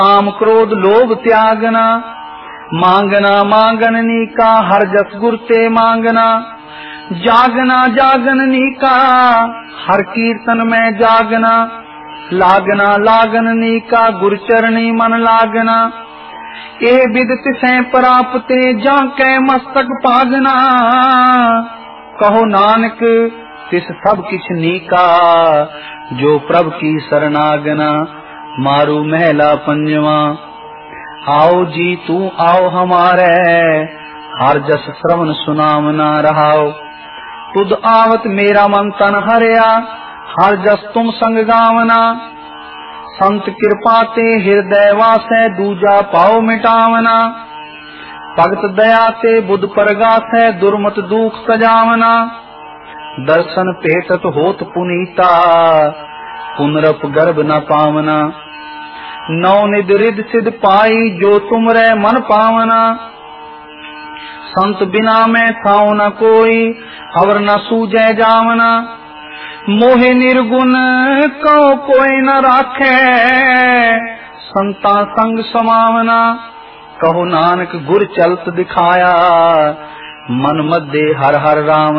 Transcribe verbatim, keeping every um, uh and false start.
काम क्रोध लोभ त्यागना, मांगना मांगननी का हर जस गुर ते मांगना, जागना जागननी का हर कीर्तन में जागना, लागना लागननी का गुर चरणी मन लागना, ए विदित से प्राप्ते जाके मस्तक पागना, कहो नानक तिस सब किछ नीका, जो प्रभ की शरणागना, मारू महला पंजवा। आओ जी तू आओ हमारे, हर जस श्रवण सुनावना रहाओ, तुद आवत मेरा मन तन हरया, हर जस तुम संग गावना, संत कृपा ते हृदय वासै दूजा पाओ मिटावना, भगत दया ते बुध परगासै दुर्मत दुख सजावना, दर्शन पेटत होत पुनीता, पुनरप गर्भ न पावना, नौ निध रिद सिद्ध पाई जो तुम रे मन पावना, संत बिना मैं थाओ न कोई अवर न सूझे जावना, मोहे निर्गुण को कोई न राखे, संता संग समावना, कहो नानक गुर चलत दिखाया, मन मध्य हर हर राम।